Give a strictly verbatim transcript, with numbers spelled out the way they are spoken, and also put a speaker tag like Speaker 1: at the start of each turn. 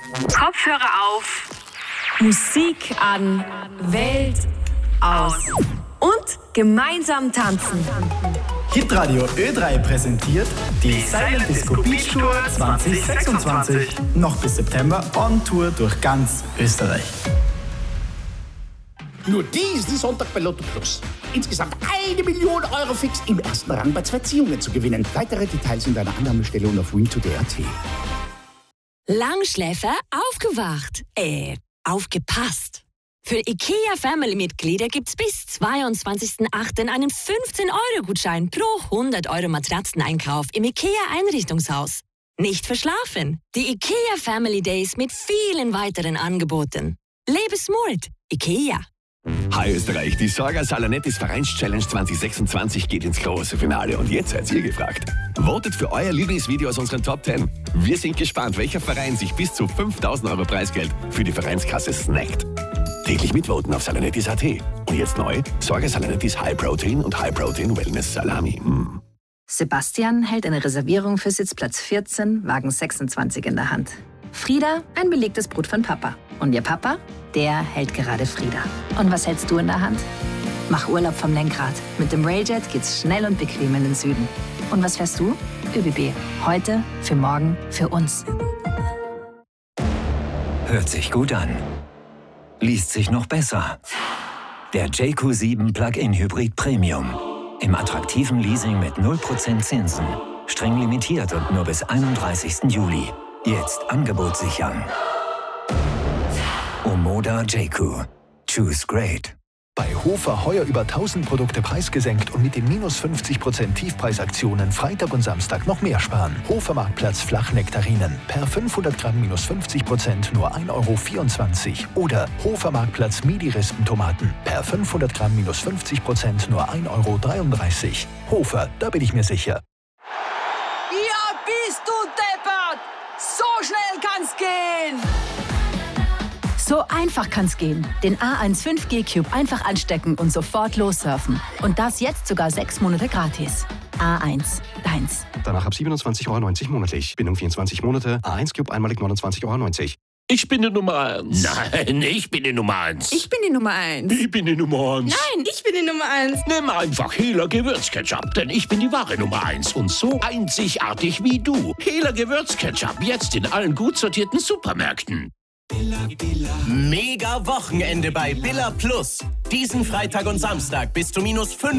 Speaker 1: Kopfhörer auf.
Speaker 2: Musik an. Welt aus. Und gemeinsam tanzen.
Speaker 3: Hitradio Ö drei präsentiert die Silent Disco Beach Tour zwanzig sechsundzwanzig. Noch bis September on Tour durch ganz Österreich.
Speaker 4: Nur diesen Sonntag bei Lotto Plus. Insgesamt eine Million Euro fix im ersten Rang bei zwei Ziehungen zu gewinnen. Weitere Details in deiner Annahmestellung auf win to d punkt a t.
Speaker 5: Langschläfer aufgewacht. Äh, aufgepasst. Für IKEA-Family-Mitglieder gibt's bis zweiundzwanzigsten achten einen fünfzehn-Euro-Gutschein pro hundert Euro Matratzeneinkauf im IKEA-Einrichtungshaus. Nicht verschlafen. Die IKEA Family Days mit vielen weiteren Angeboten. Lebe smart. IKEA.
Speaker 6: Hi Österreich, die Sorga Salanettis Vereins-Challenge zwanzig sechsundzwanzig geht ins große Finale und jetzt seid ihr gefragt. Votet für euer Lieblingsvideo aus unseren Top zehn. Wir sind gespannt, welcher Verein sich bis zu fünftausend Euro Preisgeld für die Vereinskasse snackt. Täglich mitvoten auf salanettis punkt a t. Und jetzt neu, Sorga Salanettis High Protein und High Protein Wellness Salami. Mm.
Speaker 7: Sebastian hält eine Reservierung für Sitzplatz vierzehn, Wagen sechsundzwanzig in der Hand. Frieda ein belegtes Brot von Papa. Und ihr Papa, der hält gerade Frieda. Und was hältst du in der Hand? Mach Urlaub vom Lenkrad. Mit dem Railjet geht's schnell und bequem in den Süden. Und was fährst du? ÖBB. Heute, für morgen, für uns.
Speaker 8: Hört sich gut an. Liest sich noch besser. Der J Q sieben Plug-in Hybrid Premium. Im attraktiven Leasing mit null Prozent Zinsen. Streng limitiert und nur bis einunddreißigsten Juli. Jetzt Angebot sichern. Omoda J Q. Choose great.
Speaker 9: Bei Hofer heuer über tausend Produkte preisgesenkt und mit den minus fünfzig Prozent Tiefpreisaktionen Freitag und Samstag noch mehr sparen. Hofer Marktplatz Flachnektarinen. Per fünfhundert Gramm minus fünfzig Prozent nur ein Euro vierundzwanzig. Oder Hofer Marktplatz Midi-Rispentomaten. Per fünfhundert Gramm minus fünfzig Prozent nur ein Euro dreiunddreißig. Hofer, da bin ich mir sicher.
Speaker 2: Ja, bist du deppert! So schnell kann's gehen!
Speaker 10: So einfach kann's gehen. Den A eins fünf G Cube einfach anstecken und sofort lossurfen. Und das jetzt sogar sechs Monate gratis. A eins, deins.
Speaker 11: Danach ab siebenundzwanzig Euro neunzig monatlich. Bindung vierundzwanzig Monate. A eins Cube einmalig neunundzwanzig Euro neunzig.
Speaker 12: Ich bin die Nummer eins. Nein, ich bin die Nummer eins.
Speaker 13: Ich bin die Nummer eins.
Speaker 12: Ich bin die Nummer eins.
Speaker 13: Nein, ich bin die Nummer eins.
Speaker 12: Nimm einfach Hela Gewürzketchup, denn ich bin die wahre Nummer eins und so einzigartig wie du. Hela Gewürzketchup, jetzt in allen gut sortierten Supermärkten.
Speaker 14: Mega Wochenende bei Billa Plus. Diesen Freitag und Samstag bis zu minus fünf